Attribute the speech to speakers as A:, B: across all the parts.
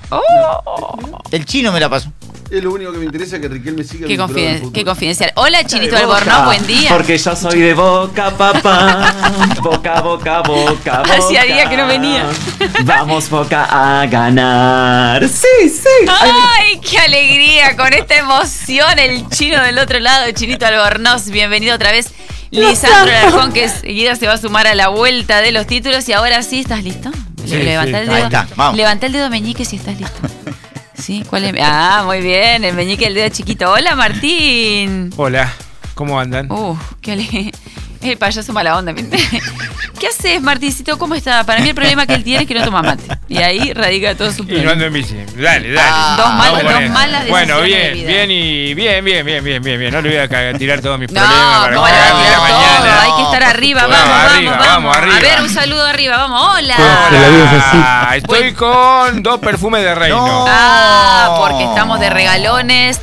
A: Oh.
B: El chino me la pasó.
C: Es lo único que me interesa, que Riquelme siga.
A: Qué confidencial. Hola, Chinito Albornoz, buen día.
D: Porque yo soy de Boca, papá. Boca, Boca, Boca, Boca.
A: Hacía día que no venía.
D: Vamos, Boca, a ganar. Sí.
A: ¡Ay, qué alegría! Con esta emoción, el chino del otro lado, Chinito Albornoz. Bienvenido otra vez. Lisandro Alarcón, que enseguida se va a sumar a la vuelta de los títulos. Y ahora sí, ¿estás listo?
D: Sí,
A: Levanta el dedo.
B: Ahí está, vamos.
A: Levanta el dedo meñique si estás listo. ¿Sí? ¿Cuál es? Ah, muy bien, el meñique, el dedo chiquito. Hola, Martín.
E: Hola, ¿cómo andan?
A: Qué alegría. El payaso mala onda, ¿viste? ¿Qué haces, Martincito? ¿Cómo está? Para mí el problema que él tiene es que no toma mate. Y ahí radica todo su
E: Y
A: problema.
E: no ando en bici. Dale.
A: Dos malas decisiones
E: Bueno,
A: de vida.
E: bien. No le voy a tirar todos mis
A: No,
E: problemas para
A: ¿cómo le va a tirar todo?
E: mañana.
A: Hay que estar arriba, vamos.
E: Arriba.
A: A ver, un saludo arriba, vamos. Hola.
E: Estoy con 2 perfumes de reino.
B: No.
A: Porque estamos de regalones.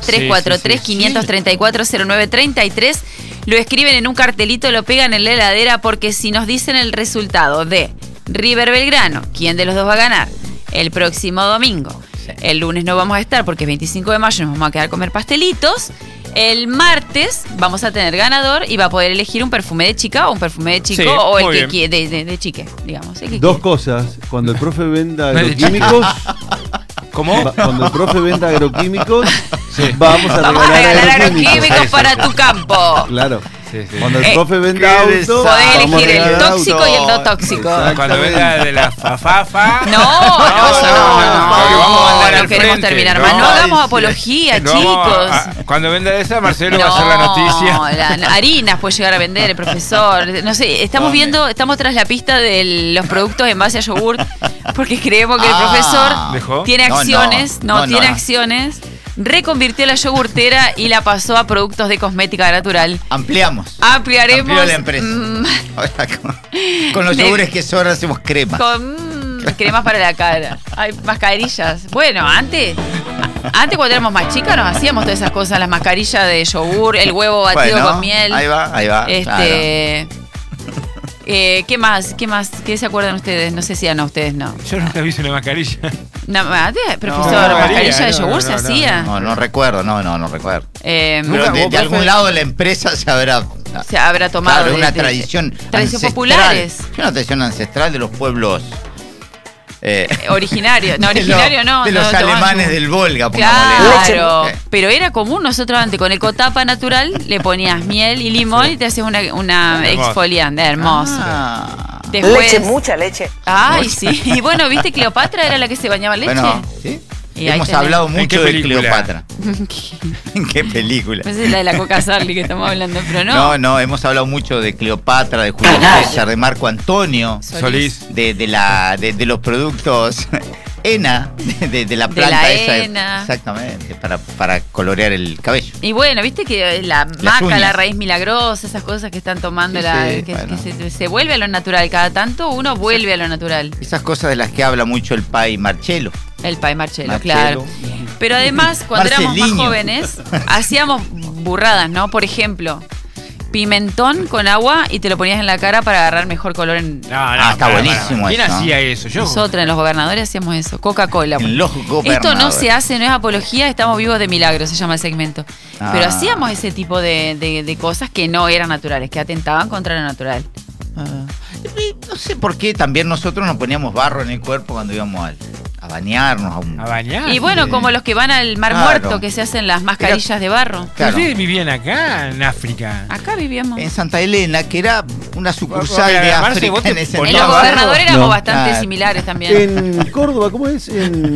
A: 343-534-0933. Lo escriben en un cartelito, lo pegan en la heladera, porque si nos dicen el resultado de River Belgrano, ¿quién de los dos va a ganar? El próximo domingo.
B: Sí.
A: El lunes no vamos a estar porque es 25 de mayo, nos vamos a quedar a comer pastelitos. El martes vamos a tener ganador y va a poder elegir un perfume de chica o un perfume de chico,
E: Sí,
A: o el
E: muy
A: que
E: bien.
A: quiere, de chique, digamos. El que
C: Dos
A: quiere.
C: cosas. Cuando el profe venda
E: No es de
C: agroquímicos.
E: ¿Cómo?
C: Cuando el profe venda agroquímicos, vamos a
A: Vamos a regalar
C: agroquímicos.
A: agroquímicos para tu campo.
C: Claro.
E: Sí.
C: Cuando el profe venda
B: qué
C: auto,
A: Podés
C: vamos a
A: elegir el
C: regalar
A: tóxico
C: auto.
A: y el no tóxico.
C: Exacto.
E: Cuando venga de la fafafa.
A: No,
E: porque vamos a andar
A: no
E: al
A: queremos
E: frente.
A: terminar mal. No hagamos apología,
E: No,
A: chicos.
E: cuando venda de esa, Marcelo va a hacer la noticia.
A: Harinas puede llegar a vender el profesor. No sé, estamos tras la pista de los productos en base a yogur, porque creemos que el profesor
E: ¿Dejó?
A: tiene
B: No,
A: acciones,
B: no,
A: tiene
B: no.
A: acciones. Reconvirtió la yogurtera y la pasó a productos de cosmética natural.
B: Ampliamos.
A: Ampliaremos.
B: Amplió la empresa. Ahora, con los yogures que sobran hacemos crema.
A: Con cremas para la cara. Hay mascarillas. Bueno, antes cuando éramos más chicas nos hacíamos todas esas cosas, las mascarillas de yogur, el huevo batido
B: Bueno,
A: con miel.
B: Ahí va. Claro.
A: ¿Qué más? ¿Qué se acuerdan ustedes? No sé si no, ustedes no.
E: Yo nunca vi una mascarilla.
A: Profesor,
B: No,
A: mascarilla de yogur
E: no,
A: se
E: no,
A: hacía.
B: No recuerdo, no recuerdo. Pero
E: Nunca,
B: de
E: vos,
B: algún
E: profe.
B: lado de la empresa se habrá.
A: Se habrá tomado.
B: Claro, una
A: de
B: tradición.
A: tradición
B: ancestral.
A: populares.
B: Una tradición ancestral de los pueblos.
A: Originario. No, originario no.
B: De los
A: no tomaban
B: alemanes
A: yogur.
B: del Volga,
A: Claro,
B: pongámosle.
A: pero era común nosotros antes con el cotapa natural le ponías miel y limón y te hacías una
E: Hermoso.
A: exfoliante, hermoso.
B: Ah.
A: Después,
F: mucha leche.
A: ay, sí. Y bueno, ¿viste Cleopatra era la que se bañaba en leche?
B: Bueno, ¿sí?
A: Y ahí
B: Hemos
A: tenés.
B: hablado
E: ¿En
B: mucho
E: qué
B: de
E: película?
B: Cleopatra. ¿En qué película?
A: Esa es la de la Coca Sarli que estamos hablando, pero no.
B: No, hemos hablado mucho de Cleopatra, de Julio César, de Marco Antonio,
E: Solís.
B: de los productos ENA, de la planta
A: la
B: esa.
A: henna.
B: Exactamente, para colorear el cabello.
A: Y bueno, viste que la maca,
B: uñas.
A: la raíz milagrosa, esas cosas que están tomando,
B: Sí, bueno.
A: que se vuelve a lo natural. Cada tanto uno vuelve a lo natural.
B: Esas cosas de las que habla mucho el pai Marcello.
A: El Pai Marcello,
B: Marcello.
A: claro. Pero además, cuando éramos más
B: Marceliño.
A: jóvenes, hacíamos burradas, ¿no? Por ejemplo, pimentón con agua y te lo ponías en la cara para agarrar mejor color en...
B: Está buenísimo
E: ¿Quién
B: eso, ¿no?
E: hacía eso? Yo.
A: Nosotros, en los gobernadores, hacíamos eso. Coca-Cola.
B: En los
A: Esto no
B: gobernadores.
A: se hace, no es apología, estamos vivos de milagro, se llama el segmento.
B: Ah.
A: Pero hacíamos ese tipo de cosas que no eran naturales, que atentaban contra lo natural.
B: Y no sé por qué también nosotros nos poníamos barro en el cuerpo cuando íbamos a bañarnos.
E: ¿A bañar?
A: Y bueno, como los que van al Mar
B: Claro.
A: Muerto, que se hacen las mascarillas de barro.
B: Claro.
E: ¿Ustedes vivían acá, en África?
A: Acá vivíamos.
B: En Santa Elena, que era una sucursal
E: Porque,
B: de
E: Marce,
B: África
E: vos te
B: en ese
E: ponías
A: En los
B: entonces.
A: gobernadores éramos
C: No.
A: bastante
B: Ah.
A: similares también.
C: En Córdoba, ¿cómo es?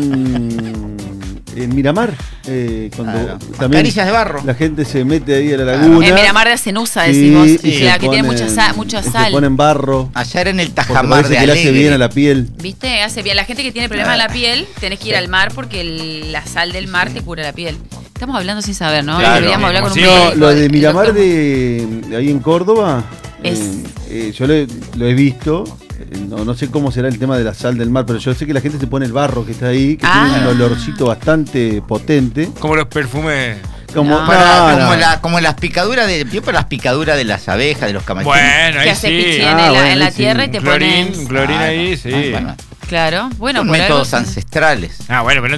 C: En Miramar, cuando
B: Claro.
C: también
B: Mascarillas de barro.
C: la gente se mete ahí a la laguna.
A: En Miramar de Cenusa,
C: Sí,
A: decimos,
C: y
A: la
C: se
A: que tiene
C: ponen-
A: mucha
C: y se
A: sal.
C: ponen barro.
B: Allá era en el
C: Porque
B: Tajamar
C: parece
B: de
C: que le hace
B: Alegre.
C: bien a la piel.
A: ¿Viste? Hace bien. La gente que tiene problemas en la piel, tenés que ir al mar porque la sal del mar te cura la piel. Estamos hablando sin saber, ¿no?
E: Claro,
A: Deberíamos hablar con un
E: sí.
A: médico.
C: No, lo de
A: el
C: Miramar
A: doctor.
C: de ahí en Córdoba,
A: Es-
C: yo lo he visto. No sé cómo será el tema de la sal del mar, pero yo sé que la gente se pone el barro que está ahí, que
A: Ah.
C: tiene un olorcito bastante potente.
E: Como los perfumes.
C: Como,
A: No.
B: Como las picaduras de las abejas, de los camarones.
E: Bueno, ahí
A: Que hace
E: sí.
A: pichín
C: Ah,
A: en
C: bueno,
A: la
C: ahí sí.
A: tierra y te pones...
E: Clorín ahí, sí.
B: Bueno,
A: Claro. Bueno,
B: son
A: por algo
B: métodos
A: sí.
B: ancestrales.
E: Ah, bueno, pero